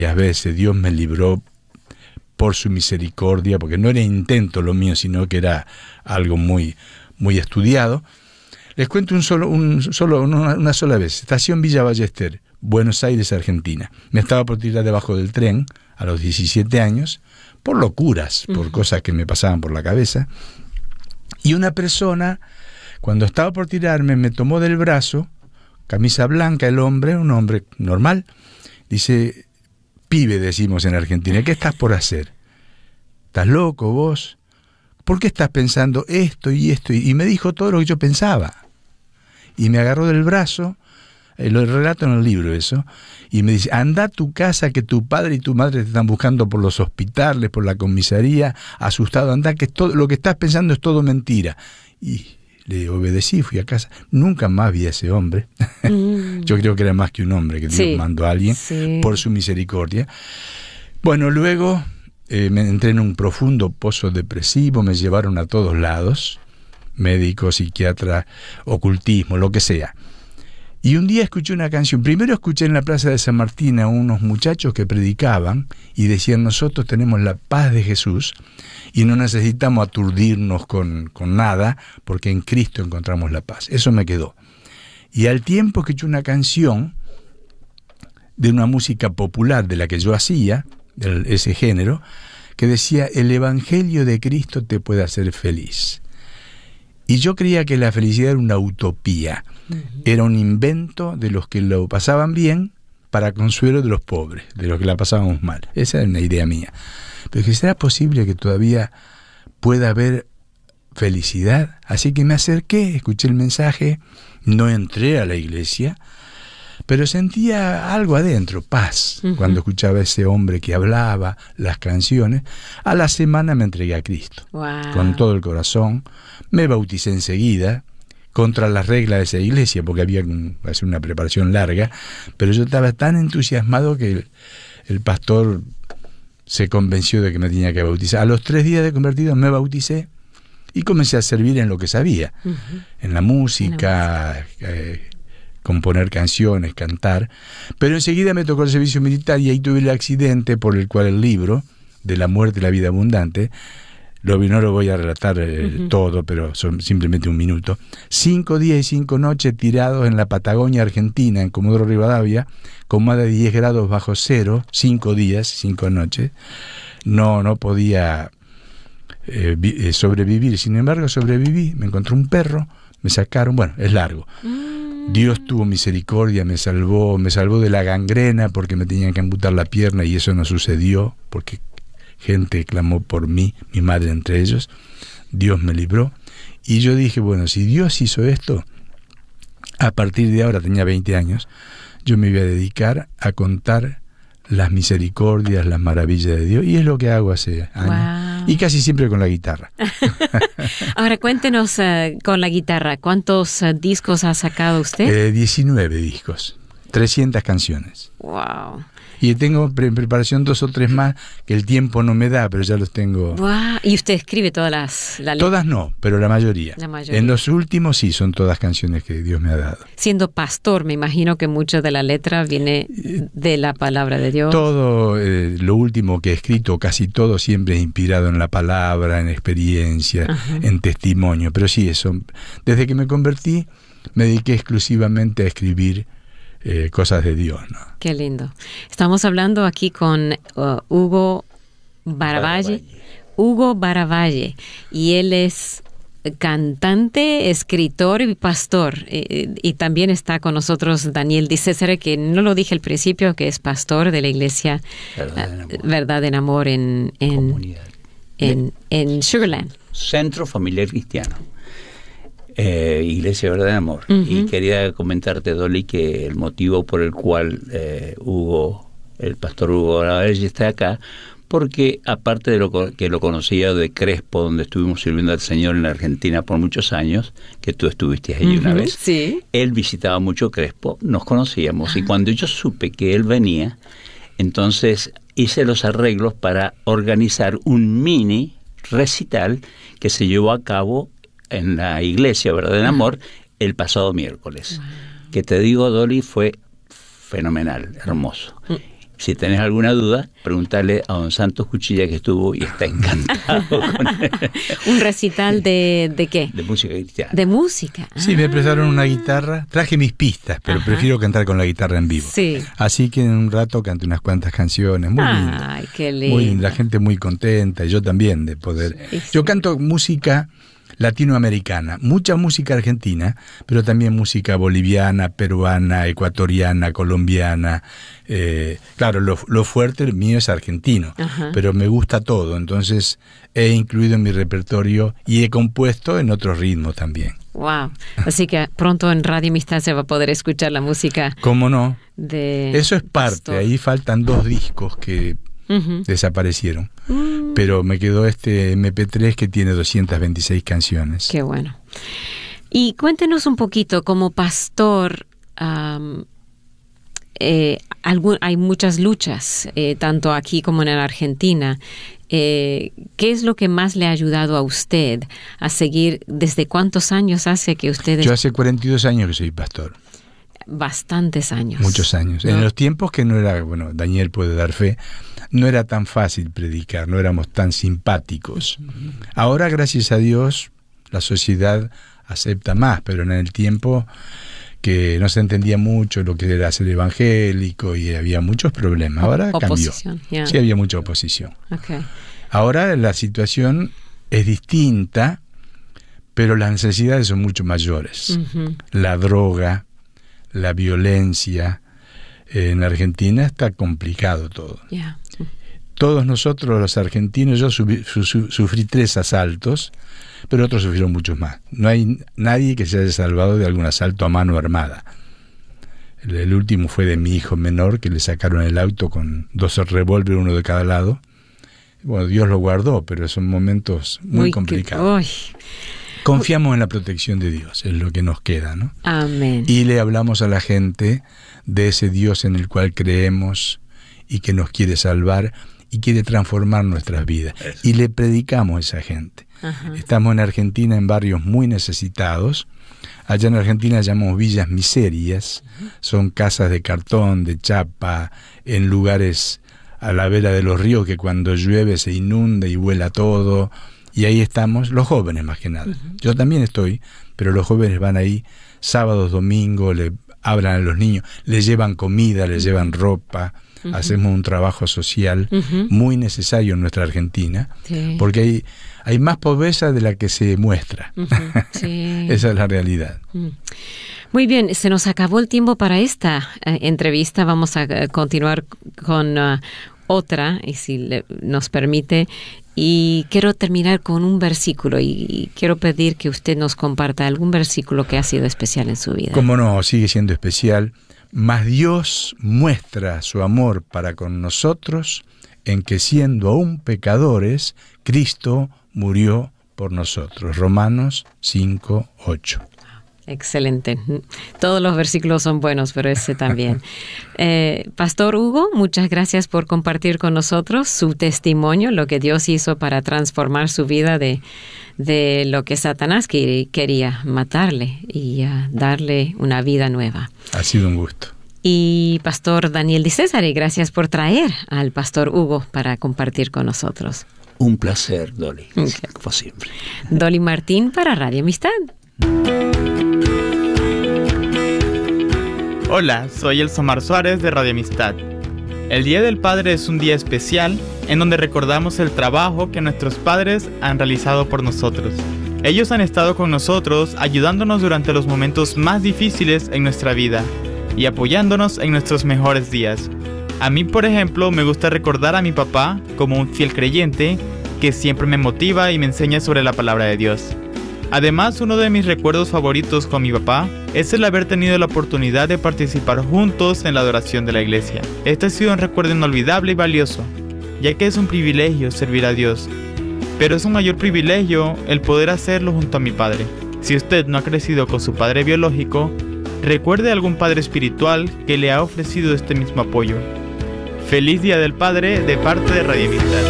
a veces Dios me libró por su misericordia, porque no era intento lo mío, sino que era algo muy, muy estudiado. Les cuento una sola vez. Estación Villa Ballester, Buenos Aires, Argentina. Me estaba por tirar debajo del tren a los 17 años, por locuras, por cosas que me pasaban por la cabeza. Y una persona, cuando estaba por tirarme, me tomó del brazo, camisa blanca el hombre, un hombre normal, dice: pibe, decimos en Argentina, ¿qué estás por hacer? ¿Estás loco vos? ¿Por qué estás pensando esto y esto? Y me dijo todo lo que yo pensaba. Y me agarró del brazo, lo relato en el libro eso, y me dice: anda a tu casa, que tu padre y tu madre te están buscando por los hospitales, por la comisaría, asustado, anda, que todo lo que estás pensando es todo mentira. Y le obedecí, fui a casa. Nunca más vi a ese hombre. Yo creo que era más que un hombre, que Dios mandó a alguien por su misericordia. Bueno, luego me entré en un profundo pozo depresivo, me llevaron a todos lados, médicos, psiquiatra, ocultismo, lo que sea. Y un día escuché una canción. Primero escuché en la plaza de San Martín a unos muchachos que predicaban y decían: nosotros tenemos la paz de Jesús y no necesitamos aturdirnos con nada, porque en Cristo encontramos la paz. Eso me quedó. Y al tiempo escuché una canción de una música popular de la que yo hacía, de ese género, que decía: el Evangelio de Cristo te puede hacer feliz. Y yo creía que la felicidad era una utopía, era un invento de los que lo pasaban bien para consuelo de los pobres, de los que la pasábamos mal. Esa era una idea mía. Pero que ¿será posible que todavía pueda haber felicidad? Así que me acerqué, escuché el mensaje, no entré a la iglesia, pero sentía algo adentro, paz, cuando escuchaba a ese hombre que hablaba, las canciones. A la semana me entregué a Cristo, con todo el corazón. Me bauticé enseguida, contra las reglas de esa iglesia, porque había que hacer una preparación larga, pero yo estaba tan entusiasmado que el pastor se convenció de que me tenía que bautizar. A los 3 días de convertido me bauticé y comencé a servir en lo que sabía, en la música, componer canciones, cantar. Pero enseguida me tocó el servicio militar y ahí tuve el accidente por el cual el libro de la muerte y la vida abundante, no lo voy a relatar todo, pero son simplemente un minuto. 5 días y 5 noches tirados en la Patagonia Argentina, en Comodoro Rivadavia, con más de 10 grados bajo cero, 5 días, 5 noches. No podía sobrevivir. Sin embargo, sobreviví. Me encontré un perro, me sacaron. Bueno, es largo. Dios tuvo misericordia, me salvó de la gangrena, porque me tenían que amputar la pierna y eso no sucedió, porque gente clamó por mí, mi madre entre ellos. Dios me libró. Y yo dije, bueno, si Dios hizo esto, a partir de ahora, tenía 20 años, yo me voy a dedicar a contar las misericordias, las maravillas de Dios. Y es lo que hago hace años. Y casi siempre con la guitarra. Ahora cuéntenos con la guitarra, ¿cuántos discos ha sacado usted? 19 discos, 300 canciones. ¡Wow! Y tengo en preparación 2 o 3 más que el tiempo no me da, pero ya los tengo. ¡Wow! ¿Y usted escribe todas las letras? Todas no, pero la mayoría. En los últimos sí, son todas canciones que Dios me ha dado. Siendo pastor, me imagino que mucho de la letra viene de la palabra de Dios. Todo lo último que he escrito, casi todo, siempre es inspirado en la palabra, en experiencia, en testimonio. Pero sí, eso. Desde que me convertí, me dediqué exclusivamente a escribir cosas de Dios, ¿no? Qué lindo. Estamos hablando aquí con Hugo Baravalle. Hugo Baravalle, y él es cantante, escritor y pastor. Y también está con nosotros Daniel Di Césare, que no lo dije al principio, que es pastor de la iglesia Verdad en Amor en Sugarland. Centro Familiar Cristiano. Iglesia Verdad en Amor. Y quería comentarte, Dolly, que el motivo por el cual el pastor Hugo Baravalle está acá, porque aparte de que lo conocía de Crespo, donde estuvimos sirviendo al Señor en la Argentina por muchos años, que tú estuviste ahí una vez, él visitaba mucho Crespo, nos conocíamos, y cuando yo supe que él venía, entonces hice los arreglos para organizar un mini recital que se llevó a cabo en la iglesia Verdad en Amor el pasado miércoles. Que te digo, Dolly, fue fenomenal, hermoso. Si tenés alguna duda, pregúntale a don Santos Cuchilla, que estuvo y está encantado con ¿Un recital de qué? de música cristiana. De música. Sí, me prestaron una guitarra, traje mis pistas, pero prefiero cantar con la guitarra en vivo. Sí. Así que en un rato canté unas cuantas canciones, muy lindo. Ay, qué lindo. Muy lindo, la gente muy contenta, y yo también de poder. Sí. Yo canto música latinoamericana, mucha música argentina, pero también música boliviana, peruana, ecuatoriana, colombiana. Claro, lo fuerte mío es argentino, pero me gusta todo, entonces he incluido en mi repertorio y he compuesto en otros ritmos también. Wow. Así que pronto en Radio Amistad se va a poder escuchar la música. ¿Cómo no? Eso es parte, ahí faltan 2 discos que desaparecieron. Pero me quedó este MP3 que tiene 226 canciones. Qué bueno. Y cuéntenos un poquito, como pastor, hay muchas luchas, tanto aquí como en la Argentina. ¿Qué es lo que más le ha ayudado a usted a seguir? ¿Desde cuántos años hace que usted... Yo hace 42 años que soy pastor. Bastantes años. Muchos años. ¿No? En los tiempos que no era, bueno, Daniel puede dar fe, no era tan fácil predicar, no éramos tan simpáticos. Ahora, gracias a Dios, la sociedad acepta más, pero en el tiempo que no se entendía mucho lo que era ser evangélico y había muchos problemas. Ahora cambió. Yeah. Sí, había mucha oposición. Okay. Ahora la situación es distinta, pero las necesidades son mucho mayores. La droga, la violencia, en Argentina está complicado todo. Yeah. Todos nosotros los argentinos, yo sufrí 3 asaltos, pero otros sufrieron muchos más. No hay nadie que se haya salvado de algún asalto a mano armada. El último fue de mi hijo menor, que le sacaron el auto con 2 revólveres, uno de cada lado. Bueno, Dios lo guardó, pero son momentos muy complicados. Confiamos en la protección de Dios, es lo que nos queda, ¿no? Amén. Y le hablamos a la gente de ese Dios en el cual creemos y que nos quiere salvar y quiere transformar nuestras vidas. Eso. Y le predicamos a esa gente. Estamos en Argentina en barrios muy necesitados. Allá en Argentina llamamos villas miserias. Son casas de cartón, de chapa, en lugares a la vera de los ríos que cuando llueve se inunda y vuela todo. Y ahí estamos, los jóvenes más que nada. Yo también estoy, pero los jóvenes van ahí sábados, domingos, le hablan a los niños, les llevan comida, les llevan ropa. Hacemos un trabajo social muy necesario en nuestra Argentina, porque hay más pobreza de la que se muestra. Sí. Esa es la realidad. Muy bien, se nos acabó el tiempo para esta entrevista. Vamos a continuar con otra, y si nos permite. Y quiero terminar con un versículo y quiero pedir que usted nos comparta algún versículo que ha sido especial en su vida. Cómo no, sigue siendo especial. Mas Dios muestra su amor para con nosotros en que siendo aún pecadores, Cristo murió por nosotros. Romanos 5:8. Excelente. Todos los versículos son buenos, pero ese también. Pastor Hugo, muchas gracias por compartir con nosotros su testimonio, lo que Dios hizo para transformar su vida de lo que Satanás quería matarle y darle una vida nueva. Ha sido un gusto. Y Pastor Daniel Di Césare, gracias por traer al Pastor Hugo para compartir con nosotros. Un placer, Dolly, como siempre. Dolly Martín para Radio Amistad. Hola, soy Elsomar Suárez de Radio Amistad. El Día del Padre es un día especial en donde recordamos el trabajo que nuestros padres han realizado por nosotros. Ellos han estado con nosotros ayudándonos durante los momentos más difíciles en nuestra vida y apoyándonos en nuestros mejores días. A mí, por ejemplo, me gusta recordar a mi papá como un fiel creyente que siempre me motiva y me enseña sobre la palabra de Dios. Además, uno de mis recuerdos favoritos con mi papá es el haber tenido la oportunidad de participar juntos en la adoración de la iglesia. Este ha sido un recuerdo inolvidable y valioso, ya que es un privilegio servir a Dios. Pero es un mayor privilegio el poder hacerlo junto a mi padre. Si usted no ha crecido con su padre biológico, recuerde a algún padre espiritual que le ha ofrecido este mismo apoyo. Feliz Día del Padre de parte de Radio Amistad.